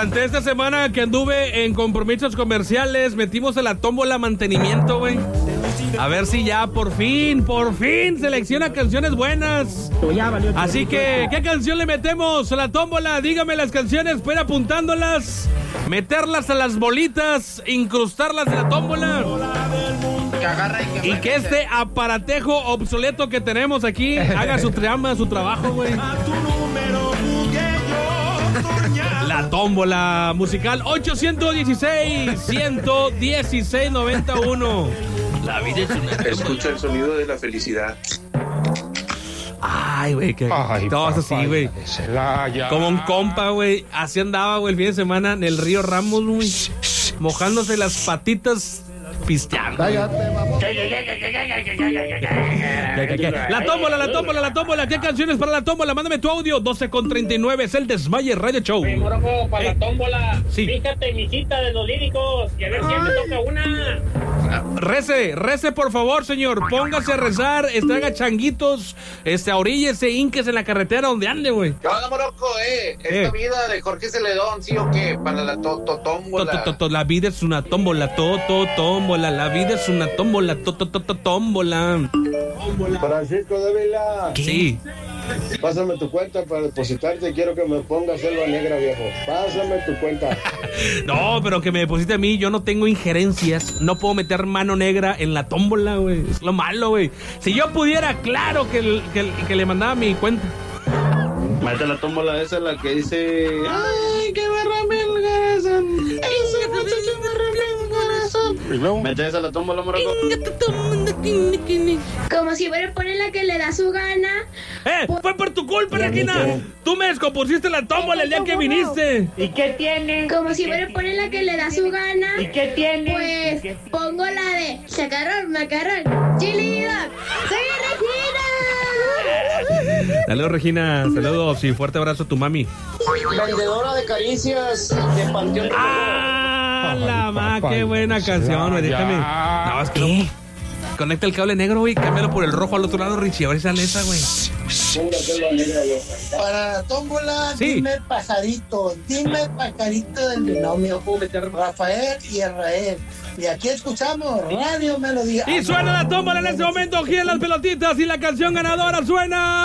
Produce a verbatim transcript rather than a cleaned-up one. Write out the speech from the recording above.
Durante esta semana que anduve en compromisos comerciales, metimos en la tómbola mantenimiento, güey. A ver si ya por fin, por fin selecciona canciones buenas. Así que, ¿qué canción le metemos a la tómbola? Dígame las canciones, para ir apuntándolas, meterlas a las bolitas, incrustarlas en la tómbola. Que agarra y que Y que este aparatejo obsoleto que tenemos aquí haga su trama, su trabajo, güey. La tómbola musical ocho uno seis, uno uno seis, noventa y uno. La vida es una tómbola. Escucha el sonido de la felicidad. Ay, güey, que Ay, todo así, güey. papá de Celaya. Como un compa, güey. Así andaba, güey, el fin de semana en el río Ramos, güey. Mojándose las patitas, pisteando. güey. La tómbola, la tómbola, la tómbola. ¿Qué canciones para la tómbola? Mándame tu audio. doce con treinta y nueve es el Desmaye Radio Show. Oye, Moroco, para Eh, la tómbola. sí. Fíjate, mijita, de los líricos. Y a ver quién me toca una. Rece, rece por favor, señor. Póngase a rezar, este, haga changuitos, este, oríllese, hinques en la carretera donde ande, güey. ¿Qué onda, Moroco, eh? Esta Eh. vida de Jorge Celedón, ¿sí o qué? Para la to- to- To, tómbola. to, to, to, La vida es una tómbola, to, to, tómbola. La vida es una tómbola, to, to, to, to, tómbola. Francisco de Vila, Sí. pásame tu cuenta para depositarte. Quiero que me pongas selva negra, viejo. Pásame tu cuenta. No, pero que me deposite a mí. Yo no tengo injerencias. No puedo meter mano negra en la tómbola, güey. Es lo malo, güey. Si yo pudiera, claro que, el- que, el- que le mandaba mi cuenta. Mete la tómbola esa, la que dice... Ay, que me rompe el corazón. Esa noche que me rompe el corazón. Y luego, Mete esa la tómbola, Moroco. Como si fuera poner la que le da su gana. ¡Eh! ¡Fue por tu culpa, Regina! Tú me descompusiste la tómbola el día que viniste. ¿Y qué tiene? Como si fuera poner la que le da su gana. ¿Y qué tiene? Pues pongo la de chacarrón, macarrón, chili dog. ¡Soy Regina! Saludos, Regina. Saludos y fuerte abrazo a tu mami. Vendedora de caricias de Panteón. ¡Ah! La ma, papá, qué buena canción, güey. ya. Déjame. No, es que no. Conecta el cable negro, güey. Cámbialo por el rojo al otro lado, Richie. A ver si sale esa, güey. Ponga selva negra, viejo. Para la tómbola, Sí. dime pajarito, dime pajarito del binomio Rafael y Israel. Y aquí escuchamos Radio Melodía. Y suena la tómbola en este momento. Giran las pelotitas y la canción ganadora suena.